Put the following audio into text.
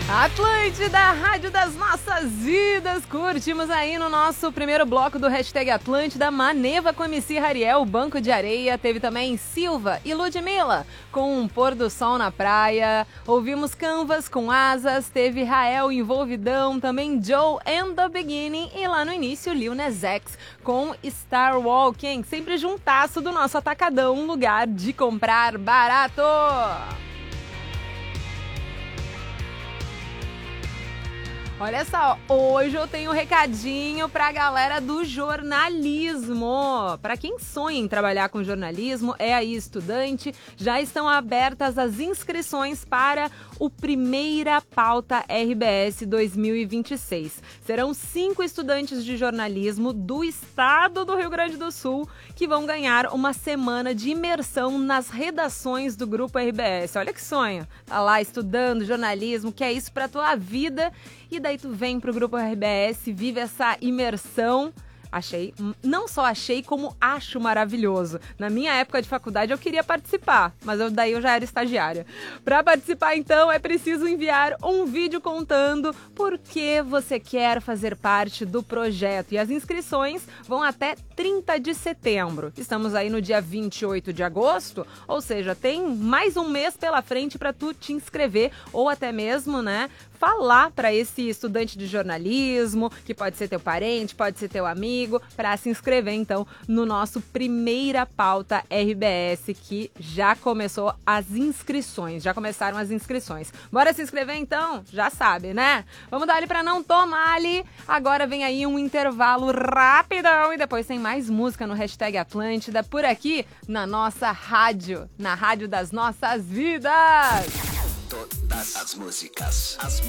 Atlântida, Rádio das Nossas Vidas. Curtimos aí no nosso primeiro bloco do Hashtag Atlântida, Maneva com MC Hariel, Banco de Areia. Teve também Silva e Ludmilla com um pôr do sol na praia. Ouvimos Canvas com Asas, teve Rael envolvidão, também Joe and the Beginning. E lá no início, Lil Nas X com Star Walking. Sempre juntasso do nosso Atacadão, um lugar de comprar barato. Olha só, hoje eu tenho um recadinho pra galera do jornalismo. Para quem sonha em trabalhar com jornalismo, é aí estudante, já estão abertas as inscrições para o Primeira Pauta RBS 2026. Serão 5 estudantes de jornalismo do estado do Rio Grande do Sul que vão ganhar uma semana de imersão nas redações do Grupo RBS. Olha que sonho, tá lá estudando jornalismo, que é isso pra tua vida. E daí tu vem pro Grupo RBS, vive essa imersão. Não só achei, como acho maravilhoso. Na minha época de faculdade eu queria participar, mas daí eu já era estagiária. Para participar, então, é preciso enviar um vídeo contando por que você quer fazer parte do projeto. E as inscrições vão até 30 de setembro. Estamos aí no dia 28 de agosto, ou seja, tem mais um mês pela frente para tu te inscrever ou até mesmo, falar para esse estudante de jornalismo, que pode ser teu parente, pode ser teu amigo, para se inscrever, então, no nosso Primeira Pauta RBS, que já começou as inscrições, já começaram as inscrições. Bora se inscrever, então? Já sabe, né? Vamos dar ali para não tomar ali. Agora vem aí um intervalo rapidão e depois tem mais música no Hashtag Atlântida, por aqui, na nossa rádio, na Rádio das Nossas Vidas. Todas as músicas, as